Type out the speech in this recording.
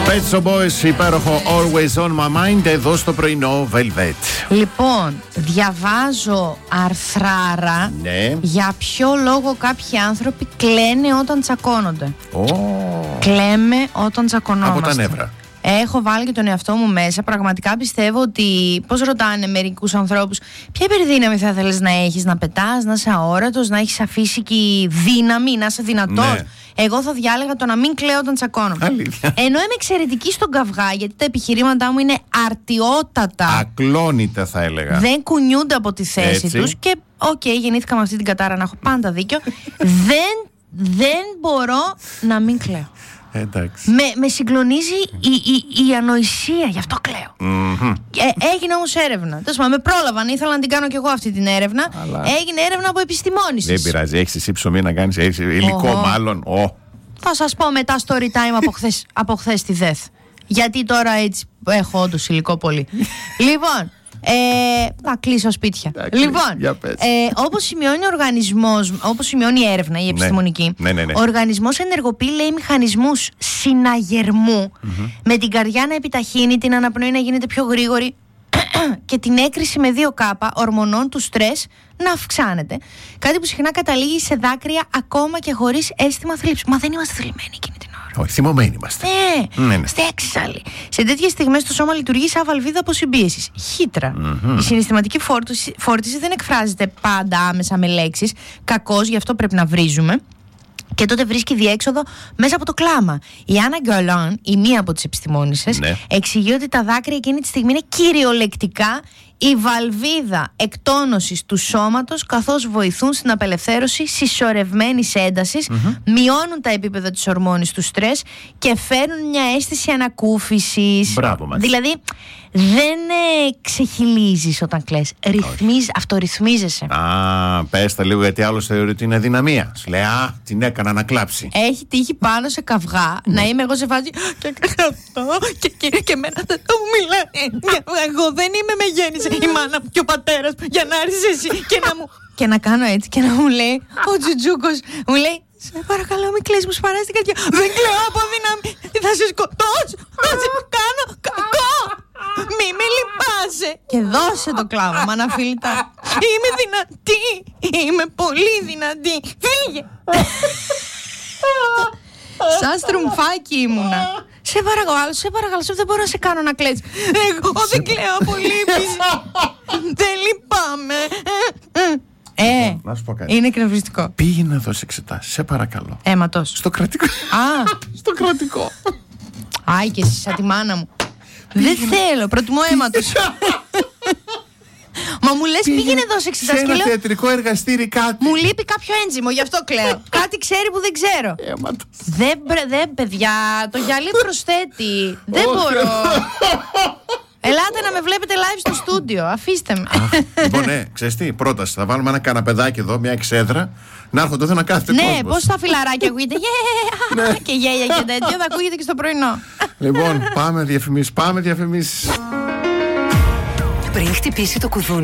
Pet Shop Boys, υπέροχο Always on my mind, εδώ στο πρωινό Velvet. Λοιπόν, διαβάζω αρθράρα για ποιο λόγο κάποιοι άνθρωποι κλαίνε όταν τσακώνονται. Κλαίμε όταν τσακωνόμαστε. Από τα νεύρα. Έχω βάλει και τον εαυτό μου μέσα. Πραγματικά πιστεύω ότι. Πώς ρωτάνε μερικούς ανθρώπους, ποια υπερδύναμη θα ήθελες να έχεις, να πετάς, να είσαι αόρατος, να έχεις αφύσικη δύναμη, να είσαι δυνατός. Ναι. Εγώ θα διάλεγα το να μην κλαίω όταν τσακώνομαι. Αλήθεια. Ενώ είμαι εξαιρετική στον καυγά, γιατί τα επιχειρήματά μου είναι αρτιότατα. Ακλόνητα, θα έλεγα. Δεν κουνιούνται από τη θέση τους. Και γεννήθηκα με αυτή την κατάρα να έχω πάντα δίκιο. δεν μπορώ να μην κλαίω. Εντάξει. Με συγκλονίζει η ανοησία, γι' αυτό κλαίω. Έγινε όμως έρευνα. Με πρόλαβαν, ήθελα να την κάνω κι εγώ αυτή την έρευνα. Έγινε έρευνα από επιστημόνισες. Δεν πειράζει, έχεις εσύ ψωμί να κάνεις, έχεις υλικό μάλλον. Θα σας πω μετά story time από χθες τη ΔΕΘ. Γιατί τώρα έτσι έχω όντως υλικό πολύ. Λοιπόν, θα κλείσω σπίτια. Λοιπόν, όπως σημειώνει ο οργανισμός, όπως σημειώνει η έρευνα, η επιστημονική, ο οργανισμός ενεργοποιεί, λέει, μηχανισμούς συναγερμού, με την καρδιά να επιταχύνει, την αναπνοή να γίνεται πιο γρήγορη και την έκρηση με 2K ορμονών του στρες να αυξάνεται. Κάτι που συχνά καταλήγει σε δάκρυα ακόμα και χωρίς αίσθημα θλίψης. Μα δεν είμαστε θλιμμένοι εκείνη την ώρα. Όχι, θυμωμένοι είμαστε. Είστε έξαλλοι. Σε τέτοιες στιγμές το σώμα λειτουργεί σαν βαλβίδα αποσυμπίεσης. Χύτρα. Η συναισθηματική φόρτιση δεν εκφράζεται πάντα άμεσα με λέξεις. Κακώς, γι' αυτό πρέπει να βρίζουμε. Και τότε βρίσκει διέξοδο μέσα από το κλάμα. Η Άννα Γκολάν, η μία από τις επιστημόνισσες, εξηγεί ότι τα δάκρυα εκείνη τη στιγμή είναι κυριολεκτικά η βαλβίδα εκτόνωσης του σώματος, καθώς βοηθούν στην απελευθέρωση συσσωρευμένης έντασης, μειώνουν τα επίπεδα της ορμόνης του στρες και φέρνουν μια αίσθηση ανακούφισης. Μπράβο μας. Δηλαδή δεν ξεχυλίζεις όταν κλαις. Αυτορυθμίζεσαι. Πες τα λίγο, γιατί άλλος θεωρεί ότι είναι αδυναμία. Σου λέει, την έκανα να κλάψει. Έχει τύχει πάνω σε καυγά να είμαι εγώ σε φάση και εμένα δεν μου μιλάνε. Εγώ δεν είμαι, με γέννησε η μάνα μου και ο πατέρας μου για να έρθεις εσύ και να κάνω έτσι και να μου λέει ο Τζουτζούκος, μου λέει, σε παρακαλώ μην κλαις, μου σπαράζει την καρδιά. Δεν κλαίω από δύναμη, θα σε σκοτώσω, θα σε κάνω κακό. Μη με λυπάσαι. Και δώσε το κλάμα, αναφιλητά. Είμαι δυνατή, είμαι πολύ δυνατή. Φύγε. Σαν στρουμφάκι ήμουνα. Σε παρακαλώ, δεν μπορώ να σε κάνω να κλαις. Εγώ δεν κλαίω από λύπηση. Δεν λυπάμαι. Να σου πω κάτι. Είναι εκνευριστικό. Πήγαινε να δώσει εξετάσεις, σε παρακαλώ. Αίματος. Στο κρατικό. Στο κρατικό. Άι και εσύ σαν τη μάνα μου. Δεν θέλω, προτιμώ αίματος. Μα μου λες πήγαινε δώσει εξετάσεις. Σε ένα θεατρικό εργαστήρι κάτι. Μου λείπει κάποιο ένζυμο, γι' αυτό κλαίω. Κάτι ξέρει που δεν ξέρω. Δεν, παιδιά, το γυαλί προσθέτει. Δεν μπορώ. Ελάτε να με βλέπετε live στο στούντιο. Αφήστε με. Λοιπόν, ξέρεις τι, πρόταση. Θα βάλουμε ένα καναπεδάκι εδώ, μια εξέδρα. Να έρχονται εδώ να κάθεται κόσμος. Ναι, πώς τα φιλαράκια ακούγεται. Και γέλια και τέτοιο, θα ακούγεται και στο πρωινό. Λοιπόν, πάμε διαφημίσεις. Πριν χτυπήσει το κουδούνι.